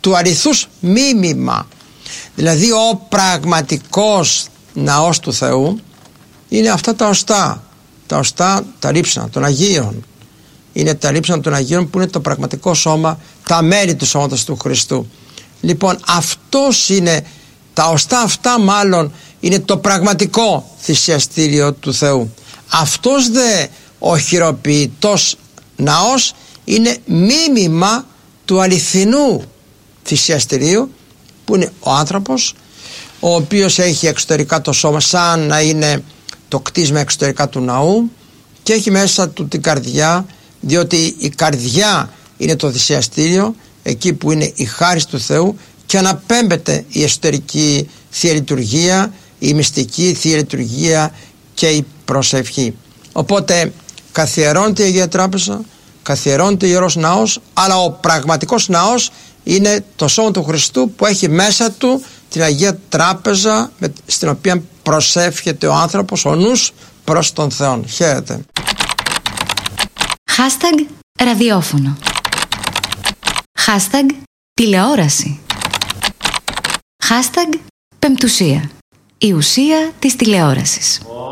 του αληθούς μίμημα. Δηλαδή ο πραγματικός ναός του Θεού είναι αυτά τα οστά. Τα οστά, τα λείψανα των Αγίων. Είναι τα λείψανα των Αγίων που είναι το πραγματικό σώμα, τα μέλη του σώματος του Χριστού. Λοιπόν, αυτός είναι, τα οστά αυτά μάλλον είναι το πραγματικό θυσιαστήριο του Θεού. Αυτός δε ο χειροποιητός ναός είναι μίμημα του αληθινού θυσιαστηρίου, που είναι ο άνθρωπος, ο οποίος έχει εξωτερικά το σώμα σαν να είναι το κτίσμα εξωτερικά του ναού και έχει μέσα του την καρδιά, διότι η καρδιά είναι το θυσιαστήριο, εκεί που είναι η χάρις του Θεού, και αναπέμπεται η εσωτερική Θεία Λειτουργία, η μυστική Θεία Λειτουργία και η προσευχή. Οπότε καθιερώνεται η Αγία Τράπεζα, καθιερώνεται ο Ιερός Ναός, αλλά ο πραγματικός ναός είναι το σώμα του Χριστού που έχει μέσα του την Αγία Τράπεζα, στην οποία προσεύχεται ο άνθρωπος, ο νους προς τον Θεό. Χαίρετε. Hashtag ραδιόφωνο. Hashtag τηλεόραση. Hashtag πεμπτουσία. Η ουσία της τηλεόρασης.